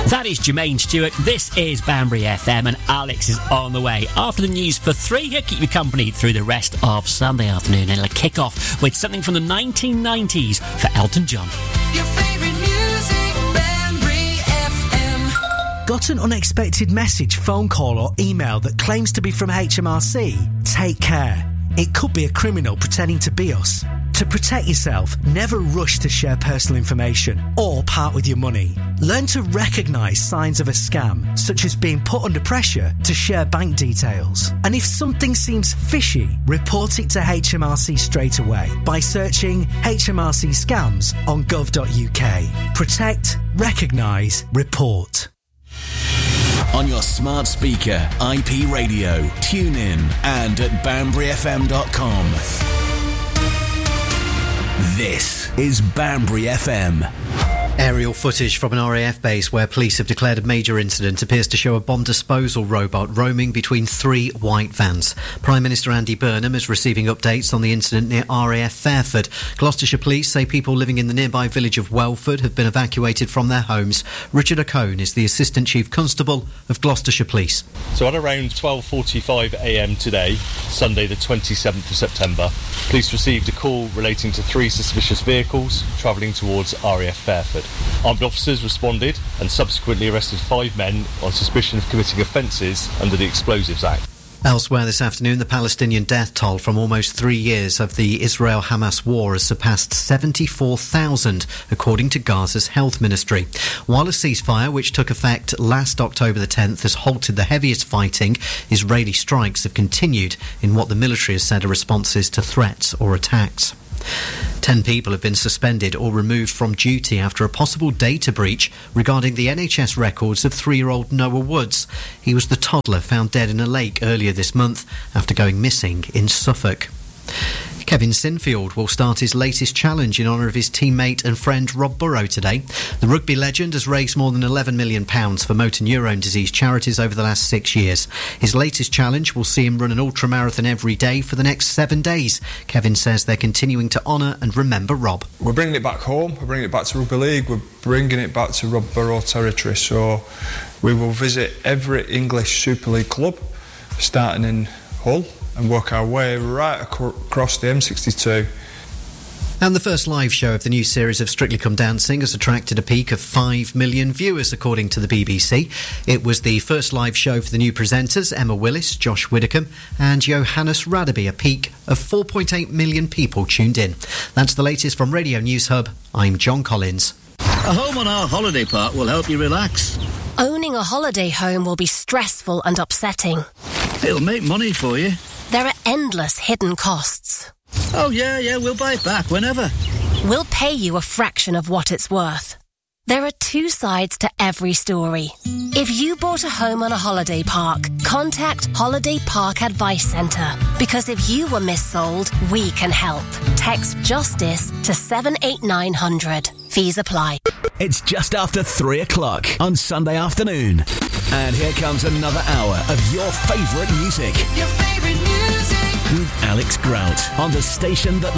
That is Jermaine Stewart. This is Banbury FM, and Alex is on the way. After the news for 3, he'll keep you company through the rest of Sunday afternoon, and he'll kick off with something from the 1990s for Elton John. Your favourite music, Banbury FM. Got an unexpected message, phone call or email that claims to be from HMRC? Take care. It could be a criminal pretending to be us. To protect yourself, never rush to share personal information or part with your money. Learn to recognise signs of a scam, such as being put under pressure to share bank details. And if something seems fishy, report it to HMRC straight away by searching HMRC scams on gov.uk. Protect, recognise, report. On your smart speaker, IP radio, tune in, and at banburyfm.com. This is Banbury FM. Aerial footage from an RAF base where police have declared a major incident appears to show a bomb disposal robot roaming between 3 white vans. Prime Minister Andy Burnham is receiving updates on the incident near RAF Fairford. Gloucestershire police say people living in the nearby village of Welford have been evacuated from their homes. Richard O'Cone is the Assistant Chief Constable of Gloucestershire Police. So at around 12:45am today, Sunday the 27th of September, police received a call relating to 3 suspicious vehicles travelling towards RAF Fairford. Armed officers responded and subsequently arrested 5 men on suspicion of committing offences under the Explosives Act. Elsewhere this afternoon, the Palestinian death toll from almost 3 years of the Israel-Hamas war has surpassed 74,000, according to Gaza's health ministry. While a ceasefire, which took effect last October the 10th, has halted the heaviest fighting, Israeli strikes have continued in what the military has said are responses to threats or attacks. 10 people have been suspended or removed from duty after a possible data breach regarding the NHS records of 3-year-old Noah Woods. He was the toddler found dead in a lake earlier this month after going missing in Suffolk. Kevin Sinfield will start his latest challenge in honour of his teammate and friend Rob Burrow today. The rugby legend has raised more than £11 million for motor neurone disease charities over the last 6 years. His latest challenge will see him run an ultramarathon every day for the next 7 days. Kevin says they're continuing to honour and remember Rob. We're bringing it back home, we're bringing it back to Rugby League, we're bringing it back to Rob Burrow territory, so we will visit every English Super League club, starting in Hull, and work our way right across the M62. And the first live show of the new series of Strictly Come Dancing has attracted a peak of 5 million viewers, according to the BBC. It was the first live show for the new presenters, Emma Willis, Josh Widdicombe and Johannes Radaby. A peak of 4.8 million people tuned in. That's the latest from Radio News Hub. I'm John Collins. A home on our holiday park will help you relax. Owning a holiday home will be stressful and upsetting. It'll make money for you. There are endless hidden costs. Oh, yeah, we'll buy it back whenever. We'll pay you a fraction of what it's worth. There are 2 sides to every story. If you bought a home on a holiday park, contact Holiday Park Advice Centre. Because if you were missold, we can help. Text JUSTICE to 78900. Fees apply. It's just after 3 o'clock on Sunday afternoon. And here comes another hour of your favourite music. Your favourite music. With Alex Grout on the station that